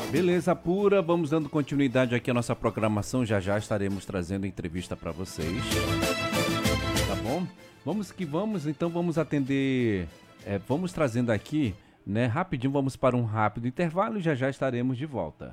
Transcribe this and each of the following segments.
Beleza pura, vamos dando continuidade aqui à nossa programação. Já já estaremos trazendo entrevista para vocês. Tá bom? Vamos que vamos, então vamos atender. Vamos trazendo aqui, né? Rapidinho, vamos para um rápido intervalo e já já estaremos de volta.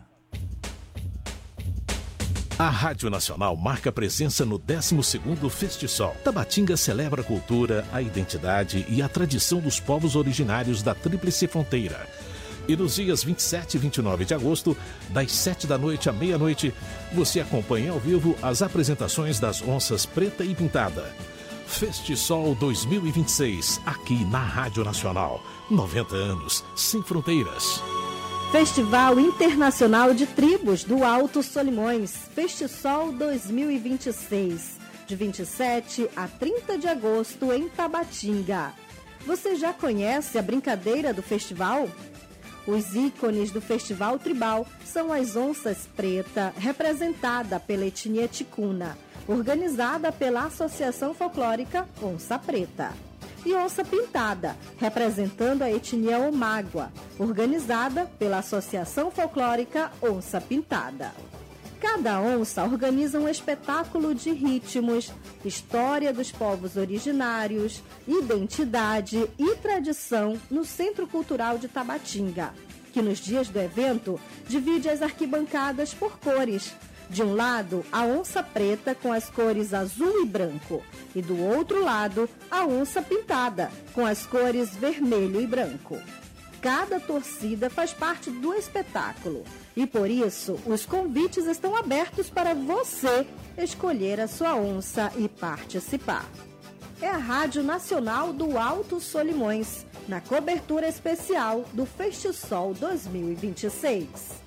A Rádio Nacional marca presença no 12º Festisol. Tabatinga celebra a cultura, a identidade e a tradição dos povos originários da Tríplice Fronteira. E nos dias 27 e 29 de agosto, das 7 da noite à meia-noite, você acompanha ao vivo as apresentações das onças Preta e Pintada. Festisol 2026, aqui na Rádio Nacional. 90 anos, sem fronteiras. Festival Internacional de Tribos do Alto Solimões, Festisol 2026, de 27 a 30 de agosto em Tabatinga. Você já conhece a brincadeira do festival? Os ícones do Festival Tribal são as onças preta, representada pela etnia ticuna, organizada pela Associação Folclórica Onça Preta. E onça pintada, representando a etnia Omágua, organizada pela Associação Folclórica Onça Pintada. Cada onça organiza um espetáculo de ritmos, história dos povos originários, identidade e tradição no Centro Cultural de Tabatinga, que nos dias do evento divide as arquibancadas por cores. De um lado, a onça preta com as cores azul e branco, e do outro lado, a onça pintada com as cores vermelho e branco. Cada torcida faz parte do espetáculo e, por isso, os convites estão abertos para você escolher a sua onça e participar. É a Rádio Nacional do Alto Solimões, na cobertura especial do Festisol 2026.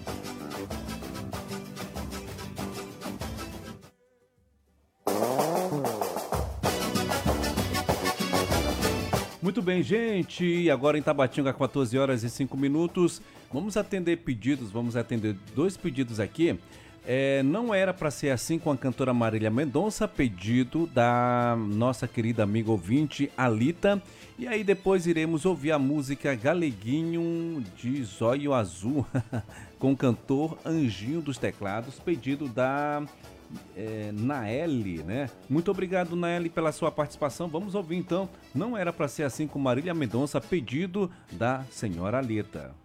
Muito bem, gente, agora em Tabatinga, 14 horas e 5 minutos, vamos atender pedidos, vamos atender 2 pedidos aqui. Não era para ser assim com a cantora Marília Mendonça, pedido da nossa querida amiga ouvinte Alita, e aí depois iremos ouvir a música Galeguinho de Zóio Azul, com o cantor Anjinho dos Teclados, pedido da Naeli, né? Muito obrigado, Naeli, pela sua participação. Vamos ouvir então, Não Era Pra Ser Assim com Marília Mendonça, pedido da senhora Alita.